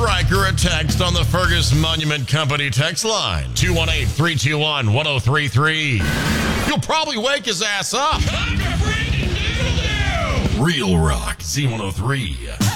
Stryker a text on the Fergus Monument Company text line. 218-321-1033. You'll probably wake his ass up. Real Rock Z103.